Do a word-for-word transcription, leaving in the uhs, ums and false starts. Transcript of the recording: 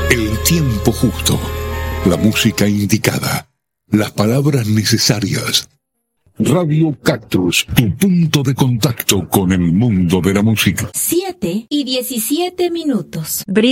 El tiempo justo, la música indicada, las palabras necesarias. Radio Cactus, tu punto de contacto con el mundo de la música. siete y diecisiete minutos.